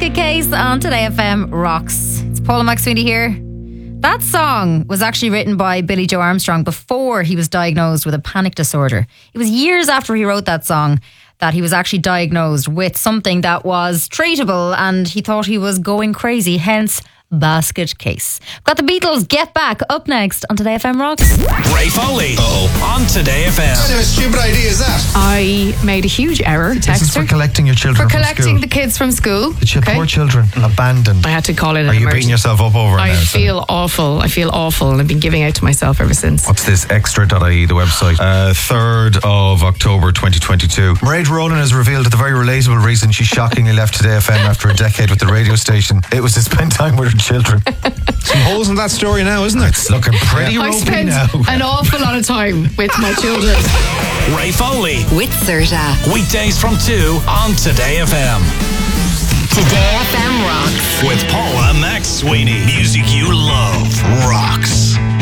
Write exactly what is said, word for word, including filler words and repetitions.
Basket Case on Today F M Rocks. It's Paula McSweeney here. That song was actually written by Billy Joe Armstrong before he was diagnosed with a panic disorder. It was years after he wrote that song that he was actually diagnosed with something that was treatable, and he thought he was going crazy, hence Basket Case. Got the Beatles, Get Back, up next on Today F M Rocks. Ray Foley Uh-oh. on Today F M. What kind of a stupid idea is that? I made a huge error. This is for collecting your children For from collecting school. the kids from school. The ch- okay. poor children abandoned. I had to call it an Are you emergency. beating yourself up over it I now? feel awful. I feel awful, and I've been giving out to myself ever since. What's this? Extra dot I E, the website. Uh, third of October twenty twenty-two. Mairead Ronan has revealed the very relatable reason she shockingly left Today F M after a decade with the radio station. It was to spend time with her children. Some holes in that story now, isn't it? It's looking pretty I ropey spent now. an awful lot of time with my children. Ray Foley. With Serta. Weekdays from two on Today F M. Today F M Rocks. With Paula McSweeney. Music you love.